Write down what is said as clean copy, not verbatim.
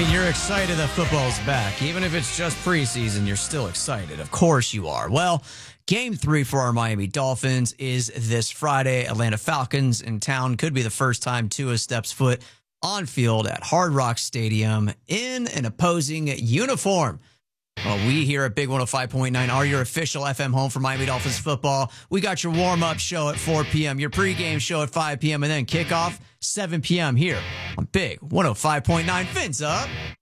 mean, you're excited that football's back. Even if it's just preseason, you're still excited. Of course you are. Well, Game 3 for our Miami Dolphins is this Friday. Atlanta Falcons in town. Could be the first time Tua steps foot on field at Hard Rock Stadium in an opposing uniform. Well, we here at Big 105.9 are your official FM home for Miami Dolphins football. We got your warm-up show at 4 p.m., your pregame show at 5 p.m., and then kickoff 7 p.m. here on Big 105.9. Fins up.